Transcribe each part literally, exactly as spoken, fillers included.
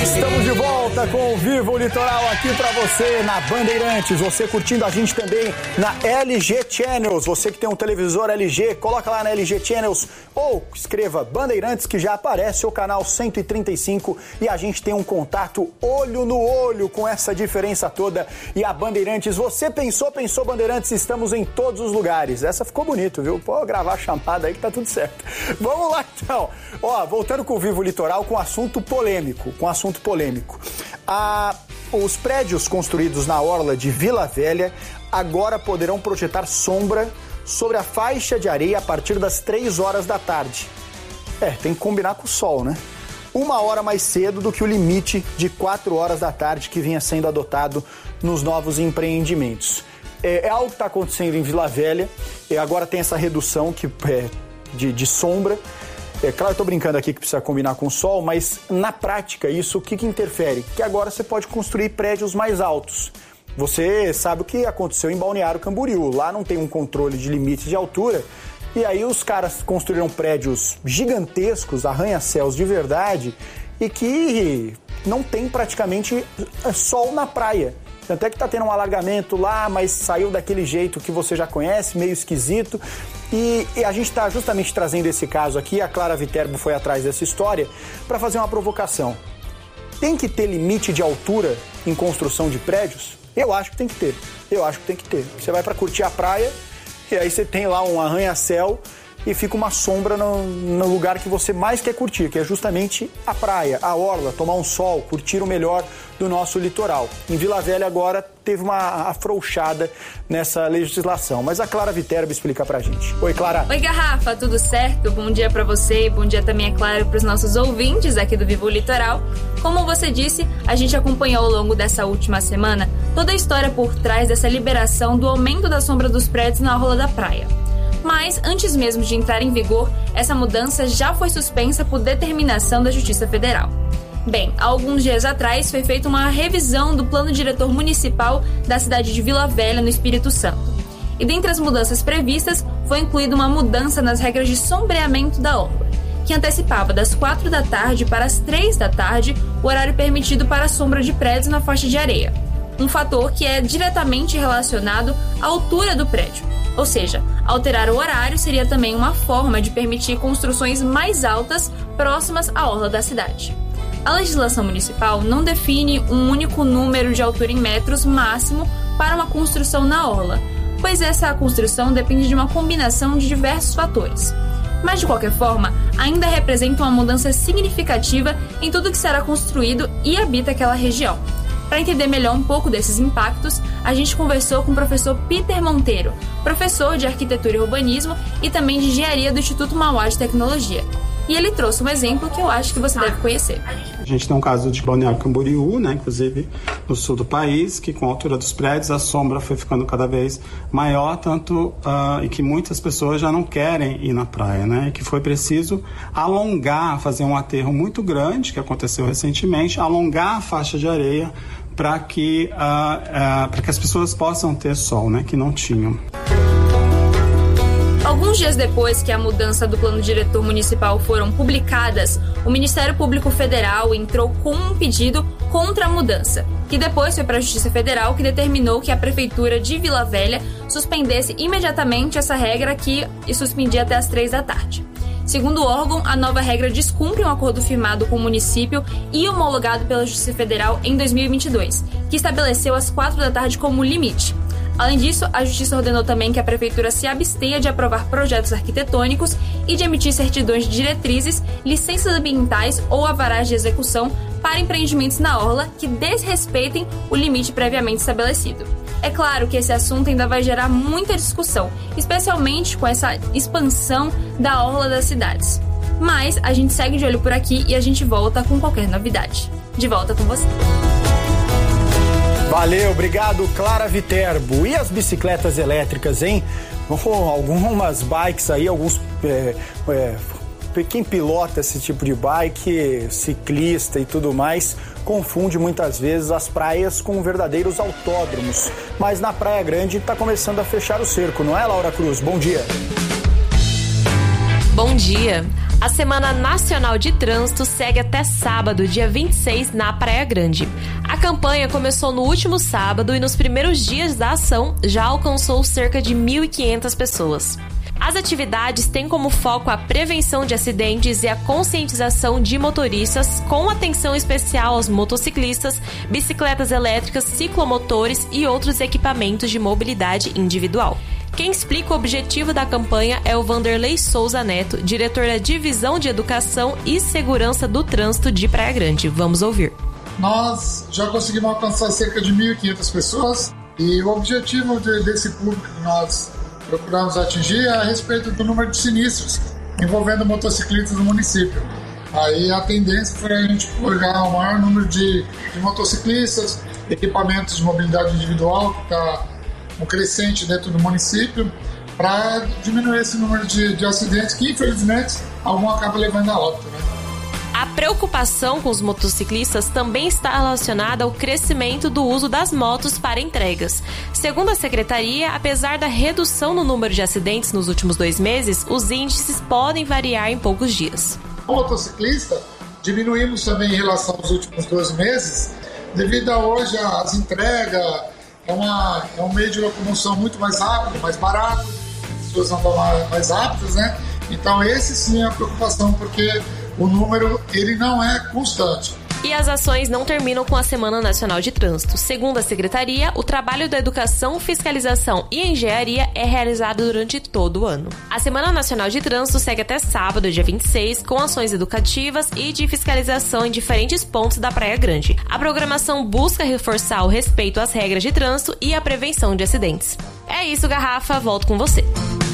Estamos de volta com o Viva o Litoral aqui pra você na Bandeirantes. Você curtindo a gente também na L G Channels. Você que tem um televisor L G, coloca lá na L G Channels ou escreva Bandeirantes que já aparece o canal cento e trinta e cinco e a gente tem um contato olho no olho com essa diferença toda. E a Bandeirantes, você pensou, pensou Bandeirantes, estamos em todos os lugares. Essa ficou bonito, viu? Pô, gravar a chamada aí que tá tudo certo. Vamos lá então. Ó, voltando com o Viva o Litoral com assunto polêmico, com assunto polêmico. Ah, os prédios construídos na orla de Vila Velha agora poderão projetar sombra sobre a faixa de areia a partir das três horas da tarde. É, tem que combinar com o sol, né? Uma hora mais cedo do que o limite de quatro horas da tarde que vinha sendo adotado nos novos empreendimentos. É, é algo que está acontecendo em Vila Velha, e agora tem essa redução que, é, de, de sombra. É claro, eu tô brincando aqui que precisa combinar com o sol, mas na prática isso o que, que interfere? Que agora você pode construir prédios mais altos. Você sabe o que aconteceu em Balneário Camboriú, lá não tem um controle de limite de altura, e aí os caras construíram prédios gigantescos, arranha-céus de verdade, e que não tem praticamente sol na praia. Tanto é que tá tendo um alargamento lá, mas saiu daquele jeito que você já conhece, meio esquisito. E, e a gente está justamente trazendo esse caso aqui, a Clara Viterbo foi atrás dessa história, para fazer uma provocação. Tem que ter limite de altura em construção de prédios? Eu acho que tem que ter. Eu acho que tem que ter. Você vai para curtir a praia, e aí você tem lá um arranha-céu e fica uma sombra no, no lugar que você mais quer curtir, que é justamente a praia, a orla, tomar um sol, curtir o melhor do nosso litoral. Em Vila Velha agora teve uma afrouxada nessa legislação, mas a Clara Viterbo explica pra gente. Oi, Clara. Oi, Garrafa, tudo certo? Bom dia pra você e bom dia também, é claro, pros nossos ouvintes aqui do Viva o Litoral. Como você disse, a gente acompanhou ao longo dessa última semana toda a história por trás dessa liberação do aumento da sombra dos prédios na orla da praia. Mas, antes mesmo de entrar em vigor, essa mudança já foi suspensa por determinação da Justiça Federal. Bem, há alguns dias atrás foi feita uma revisão do plano diretor municipal da cidade de Vila Velha, no Espírito Santo. E dentre as mudanças previstas, foi incluída uma mudança nas regras de sombreamento da orla, que antecipava das quatro da tarde para as três da tarde o horário permitido para a sombra de prédios na faixa de areia. Um fator que é diretamente relacionado à altura do prédio. Ou seja, alterar o horário seria também uma forma de permitir construções mais altas próximas à orla da cidade. A legislação municipal não define um único número de altura em metros máximo para uma construção na orla, pois essa construção depende de uma combinação de diversos fatores. Mas, de qualquer forma, ainda representa uma mudança significativa em tudo que será construído e habita aquela região. Para entender melhor um pouco desses impactos, a gente conversou com o professor Peter Monteiro, professor de Arquitetura e Urbanismo e também de Engenharia do Instituto Mauá de Tecnologia. E ele trouxe um exemplo que eu acho que você deve conhecer. A gente tem um caso de Balneário Camboriú, né, inclusive no sul do país, que com a altura dos prédios a sombra foi ficando cada vez maior, tanto uh, e que muitas pessoas já não querem ir na praia, né, e que foi preciso alongar, fazer um aterro muito grande, que aconteceu recentemente, alongar a faixa de areia para que, uh, uh, para que as pessoas possam ter sol, né, que não tinham. Alguns dias depois que a mudança do plano diretor municipal foram publicadas, o Ministério Público Federal entrou com um pedido contra a mudança, que depois foi para a Justiça Federal, que determinou que a Prefeitura de Vila Velha suspendesse imediatamente essa regra que suspendia até as três da tarde. Segundo o órgão, a nova regra descumpre um acordo firmado com o município e homologado pela Justiça Federal em dois mil e vinte e dois, que estabeleceu as quatro da tarde como limite. Além disso, a Justiça ordenou também que a Prefeitura se abstenha de aprovar projetos arquitetônicos e de emitir certidões de diretrizes, licenças ambientais ou alvarás de execução para empreendimentos na orla que desrespeitem o limite previamente estabelecido. É claro que esse assunto ainda vai gerar muita discussão, especialmente com essa expansão da orla das cidades. Mas a gente segue de olho por aqui e a gente volta com qualquer novidade. De volta com você. Valeu, obrigado, Clara Viterbo. E as bicicletas elétricas, hein? Oh, algumas bikes aí, alguns... É, é, quem pilota esse tipo de bike, ciclista e tudo mais, confunde muitas vezes as praias com verdadeiros autódromos. Mas na Praia Grande está começando a fechar o cerco, não é, Laura Cruz? Bom dia. Bom dia. A Semana Nacional de Trânsito segue até sábado, dia vinte e seis, na Praia Grande. A campanha começou no último sábado e nos primeiros dias da ação já alcançou cerca de mil e quinhentas pessoas. As atividades têm como foco a prevenção de acidentes e a conscientização de motoristas, com atenção especial aos motociclistas, bicicletas elétricas, ciclomotores e outros equipamentos de mobilidade individual. Quem explica o objetivo da campanha é o Vanderlei Souza Neto, diretor da Divisão de Educação e Segurança do Trânsito de Praia Grande. Vamos ouvir. Nós já conseguimos alcançar cerca de mil e quinhentas pessoas e o objetivo de, desse público que nós procuramos atingir é a respeito do número de sinistros envolvendo motociclistas no município. Aí a tendência foi a gente pegar o maior número de, de motociclistas, equipamentos de mobilidade individual que está um crescente dentro do município, para diminuir esse número de, de acidentes que, infelizmente, algum acaba levando a óbito, né? A preocupação com os motociclistas também está relacionada ao crescimento do uso das motos para entregas. Segundo a secretaria, apesar da redução no número de acidentes nos últimos dois meses, os índices podem variar em poucos dias. O motociclista diminuímos também em relação aos últimos dois meses, devido a hoje às entregas. É, uma, é um meio de locomoção muito mais rápido, mais barato, as pessoas andam mais, mais rápidas, né? Então esse sim é a preocupação, porque o número ele não é constante. E as ações não terminam com a Semana Nacional de Trânsito. Segundo a Secretaria, o trabalho da educação, fiscalização e engenharia é realizado durante todo o ano. A Semana Nacional de Trânsito segue até sábado, dia vinte e seis, com ações educativas e de fiscalização em diferentes pontos da Praia Grande. A programação busca reforçar o respeito às regras de trânsito e a prevenção de acidentes. É isso, Garrafa. Volto com você.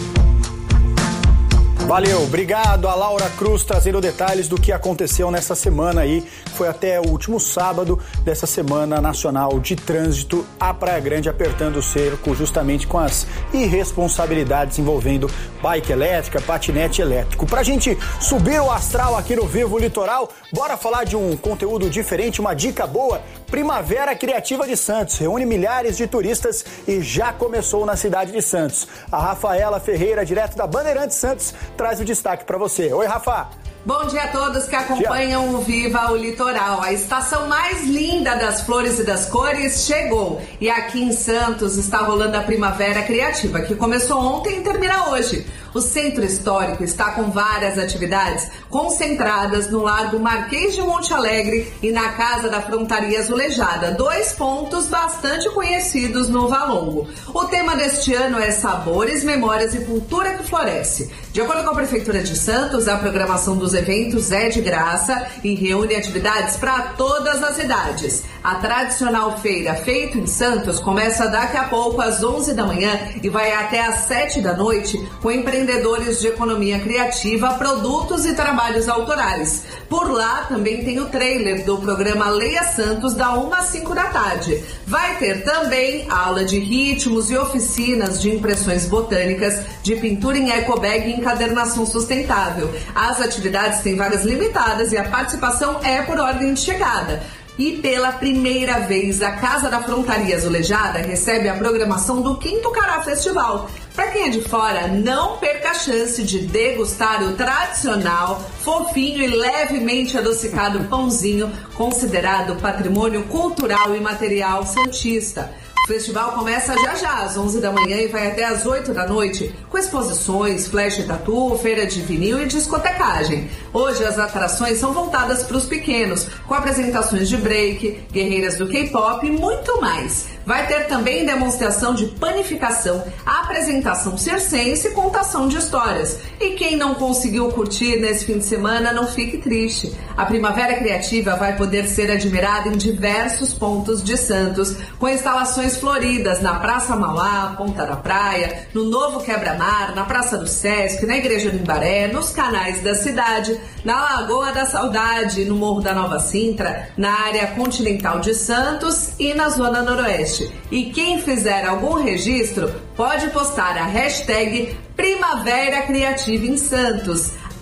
Valeu, obrigado a Laura Cruz trazendo detalhes do que aconteceu nessa semana aí, foi até o último sábado dessa Semana Nacional de Trânsito, a Praia Grande apertando o cerco justamente com as irresponsabilidades envolvendo bike elétrica, patinete elétrico. Pra gente subir o astral aqui no Vivo Litoral, bora falar de um conteúdo diferente, uma dica boa. Primavera Criativa de Santos reúne milhares de turistas e já começou na cidade de Santos. A Rafaela Ferreira, direto da Bandeirantes Santos, traz o destaque para você. Oi, Rafa! Bom dia a todos que acompanham o Viva o Litoral. A estação mais linda das flores e das cores chegou. E aqui em Santos está rolando a Primavera Criativa, que começou ontem e termina hoje. O Centro Histórico está com várias atividades concentradas no Largo Marquês de Monte Alegre e na Casa da Frontaria Azulejada, dois pontos bastante conhecidos no Valongo. O tema deste ano é Sabores, Memórias e Cultura que Floresce. De acordo com a Prefeitura de Santos, a programação dos eventos é de graça e reúne atividades para todas as idades. A tradicional feira Feito em Santos começa daqui a pouco às onze da manhã e vai até às sete da noite com empreendedores de economia criativa, produtos e trabalhos autorais. Por lá também tem o trailer do programa Leia Santos da uma às cinco da tarde. Vai ter também aula de ritmos e oficinas de impressões botânicas, de pintura em ecobag e encadernação sustentável. As atividades têm vagas limitadas e a participação é por ordem de chegada. E pela primeira vez, a Casa da Frontaria Azulejada recebe a programação do Quinto Cará Festival. Para quem é de fora, não perca a chance de degustar o tradicional, fofinho e levemente adocicado pãozinho, considerado patrimônio cultural e material santista. O festival começa já já, às onze da manhã e vai até às oito da noite, com exposições, flash e tatu, feira de vinil e discotecagem. Hoje as atrações são voltadas para os pequenos, com apresentações de break, guerreiras do K-pop e muito mais. Vai ter também demonstração de panificação, apresentação circense e contação de histórias. E quem não conseguiu curtir nesse fim de semana, não fique triste. A Primavera Criativa vai poder ser admirada em diversos pontos de Santos, com instalações floridas na Praça Mauá, Ponta da Praia, no Novo Quebra-Mar, na Praça do Sesc, na Igreja do Imbaré, nos canais da cidade, na Lagoa da Saudade, no Morro da Nova Sintra, na área continental de Santos e na Zona Noroeste. E quem fizer algum registro pode postar a hashtag Primavera Criativa em Santos.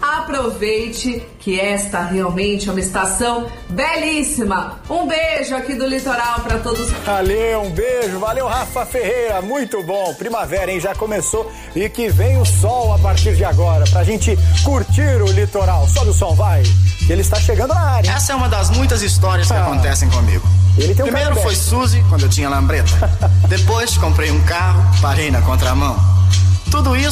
aproveite que esta realmente é uma estação belíssima. Um beijo aqui do litoral para todos. Valeu, um beijo, valeu Rafa Ferreira, muito bom. Primavera, hein, já começou e que vem o sol a partir de agora pra gente curtir o litoral. Sobe o som, vai, que ele está chegando na área. Essa é uma das muitas histórias que ah. acontecem comigo. Ele tem um Primeiro foi Suzy, quando eu tinha lambreta. Depois comprei um carro, parei na contramão. Tudo isso